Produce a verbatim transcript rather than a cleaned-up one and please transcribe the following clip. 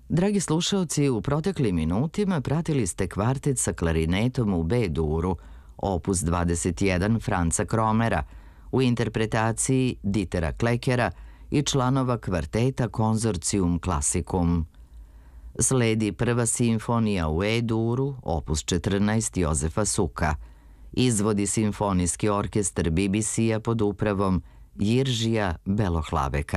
Dragi slušalci, u proteklim minutima pratili ste kvartet sa klarinetom u B-duru, opus dvadeset jedan Franca Kromera, u interpretaciji Ditera Klekera i članova kvarteta Konzorcium Classicum. Sledi prva simfonija u E-duru, opus četrnaest Jozefa Suka. Izvodi simfonijski orkestar B B C-a pod upravom Jiržija Belohlaveka.